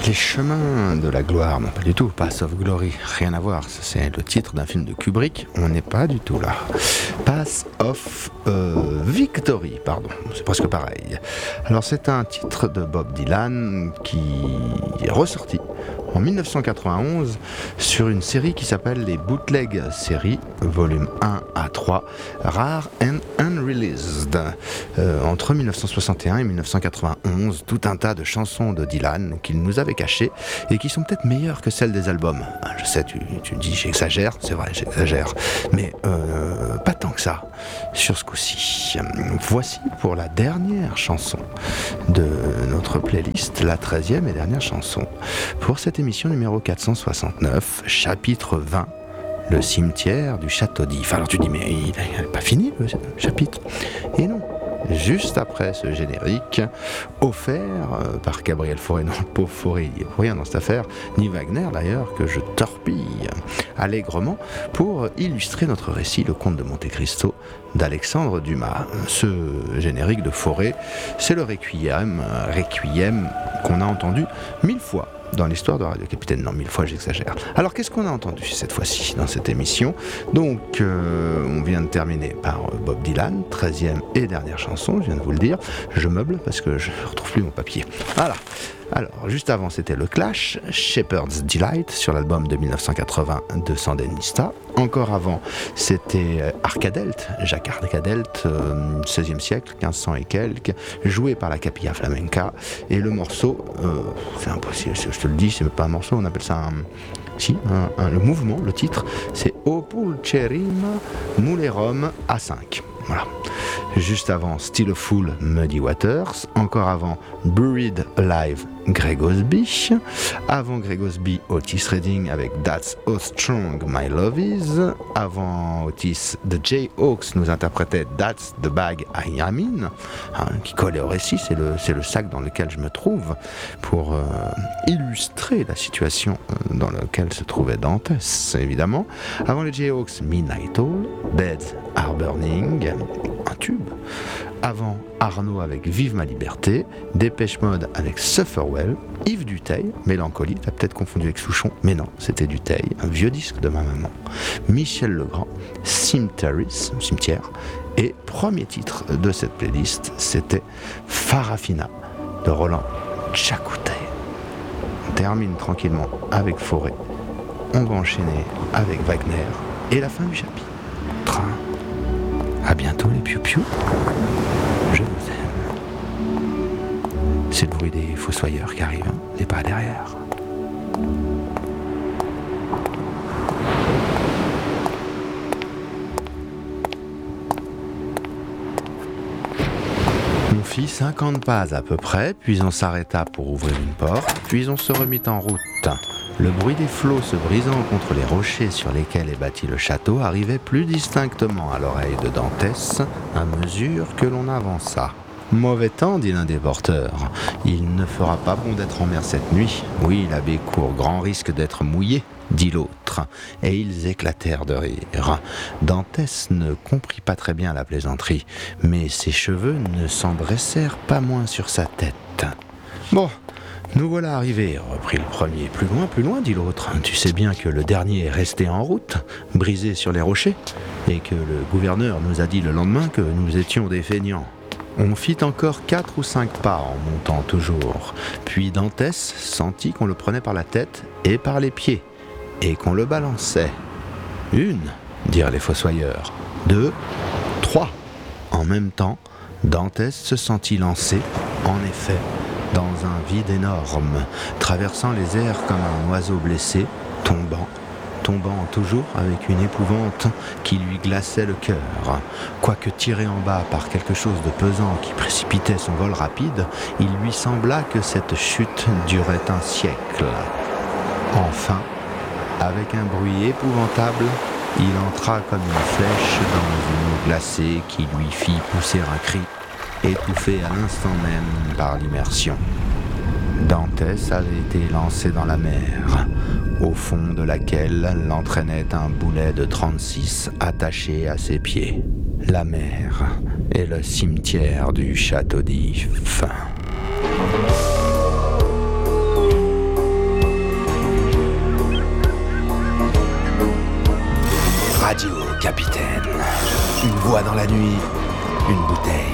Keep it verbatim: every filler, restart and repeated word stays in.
Les chemins de la gloire, non pas du tout, Path of Glory, rien à voir, c'est le titre d'un film de Kubrick, on n'est pas du tout là. Path of euh, Victory, pardon, c'est presque pareil. Alors c'est un titre de Bob Dylan qui est ressorti en dix-neuf cent quatre-vingt-onze sur une série qui s'appelle les Bootleg Series, volume un à trois, Rare and Unreleased. Euh, entre dix-neuf cent soixante et un et dix-neuf cent quatre-vingt-onze, tout un tas de chansons de Dylan qu'il nous avait cachées et qui sont peut-être meilleures que celles des albums. Je sais, tu, tu dis j'exagère, c'est vrai, j'exagère, mais euh, pas tant que ça sur ce coup-ci. Voici pour la dernière chanson de notre playlist, la treizième et dernière chanson pour cette émission numéro quatre cent soixante-neuf, chapitre vingt, le cimetière du château d'If. Alors tu dis, mais il n'est pas fini le chapitre? Et non, juste après ce générique, offert euh, par Gabriel Fauré, non, pauvre Fauré, il n'y a rien dans cette affaire, ni Wagner d'ailleurs, que je torpille allègrement pour illustrer notre récit, le Comte de Monte Cristo d'Alexandre Dumas. Ce générique de Fauré, c'est le Requiem, Requiem qu'on a entendu mille fois dans l'histoire de Radio Capitaine. Non, mille fois j'exagère. Alors qu'est-ce qu'on a entendu cette fois-ci dans cette émission? Donc euh, on vient de terminer par Bob Dylan, treizième et dernière chanson, je viens de vous le dire. Je meuble parce que je ne retrouve plus mon papier. Voilà. Alors, juste avant, c'était le Clash, Shepherd's Delight, sur l'album de dix-neuf cent quatre-vingts de Sandinista. Encore avant, c'était Arcadelt, Jacques Arcadelt, euh, seizième siècle, quinze cents et quelques, joué par la Capilla Flamenca. Et le morceau, euh, c'est impossible, je te le dis, c'est même pas un morceau, on appelle ça un... Si, un, un, le mouvement, le titre, c'est O Pulcherim Mulerum A cinq. Voilà. Juste avant, Still a Fool, Muddy Waters. Encore avant, Buried Alive, Greg Osby. Avant Greg Osby, Otis Redding avec That's How Strong My Love Is. Avant Otis, The Jayhawks nous interprétait That's the Bag I Am In, hein, qui collait au récit, c'est le, c'est le sac dans lequel je me trouve, pour euh, illustrer la situation dans laquelle se trouvait Dantès, évidemment. Avant les Jayhawks, Midnight Oil, Beds Are Burning, un tube. Avant, Arnaud avec Vive ma liberté, Dépêche Mode avec Sufferwell, Yves Duteil, Mélancolie, t'as peut-être confondu avec Souchon, mais non, c'était Duteil, un vieux disque de ma maman. Michel Legrand, Cemeteries, cimetière, et premier titre de cette playlist, c'était Farafina de Roland Tchakouté. On termine tranquillement avec Fauré, on va enchaîner avec Wagner, et la fin du chapitre. À bientôt les piou-piou. Je vous aime. C'est le bruit des fossoyeurs qui arrivent, hein, les pas derrière. On fit cinquante pas à peu près, puis on s'arrêta pour ouvrir une porte, puis on se remit en route. Le bruit des flots se brisant contre les rochers sur lesquels est bâti le château arrivait plus distinctement à l'oreille de Dantès à mesure que l'on avança. « Mauvais temps, dit l'un des porteurs. Il ne fera pas bon d'être en mer cette nuit. Oui, l'abbé court grand risque d'être mouillé, dit l'autre. » Et ils éclatèrent de rire. Dantès ne comprit pas très bien la plaisanterie, mais ses cheveux ne s'en dressèrent pas moins sur sa tête. « Bon, nous voilà arrivés, reprit le premier. Plus loin, plus loin, dit l'autre. Tu sais bien que le dernier est resté en route, brisé sur les rochers, et que le gouverneur nous a dit le lendemain que nous étions des feignants. On fit encore quatre ou cinq pas en montant toujours. Puis Dantès sentit qu'on le prenait par la tête et par les pieds, et qu'on le balançait. Une, dirent les fossoyeurs. Deux, trois. En même temps, Dantès se sentit lancé, en effet, dans un vide énorme, traversant les airs comme un oiseau blessé, tombant, tombant toujours avec une épouvante qui lui glaçait le cœur. Quoique tiré en bas par quelque chose de pesant qui précipitait son vol rapide, il lui sembla que cette chute durait un siècle. Enfin, avec un bruit épouvantable, il entra comme une flèche dans une eau glacée qui lui fit pousser un cri, étouffé à l'instant même par l'immersion. Dantès avait été lancé dans la mer, au fond de laquelle l'entraînait un boulet de trente-six attaché à ses pieds. La mer et le cimetière du château d'If. radio, capitaine. Une voix dans la nuit, une bouteille